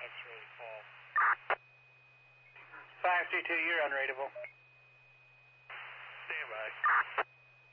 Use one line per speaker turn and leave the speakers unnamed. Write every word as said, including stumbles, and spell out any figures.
That's really Paul.
five two two, you're unrateable.
Stand by.